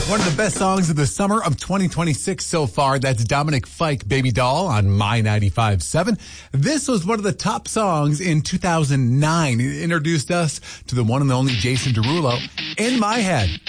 One of the best songs of the summer of 2026 so far. That's Dominic Fike, Baby Doll on My 95.7. This was one of the top songs in 2009. It introduced us to the one and only Jason Derulo, In My Head.